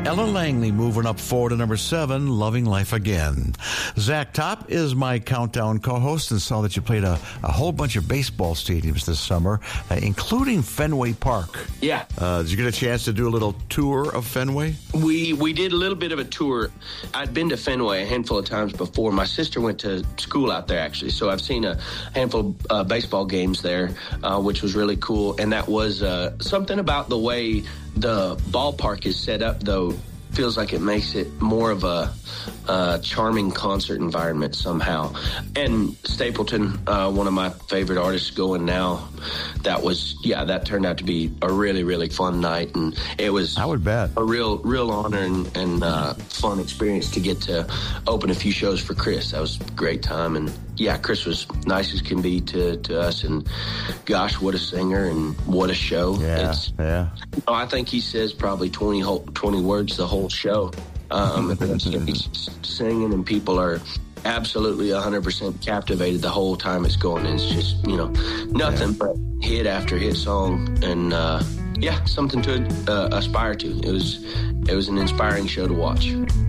Ella Langley moving up 4 to number 7, Loving Life Again. Zach Top is my countdown co-host and saw that you played a whole bunch of baseball stadiums this summer, including Fenway Park. Yeah. Did you get a chance to do a little tour of Fenway? We did a little bit of a tour. I'd been to Fenway a handful of times before. My sister went to school out there, actually, so I've seen a handful of baseball games there, which was really cool. And that was something about the way the ballpark is set up, though, feels like it makes it more of a charming concert environment somehow. And Stapleton, one of my favorite artists going now, that turned out to be a really, really fun night. And it was, I would bet, a real honor and fun experience to get to open a few shows for Chris. That was a great time. And yeah, Chris was nice as can be to us. And gosh, what a singer and what a show. Yeah. I think he says probably 20 words the whole show. He's singing and people are absolutely 100% captivated the whole time it's going. And it's just, nothing but hit after hit song. And something to aspire to. It was an inspiring show to watch.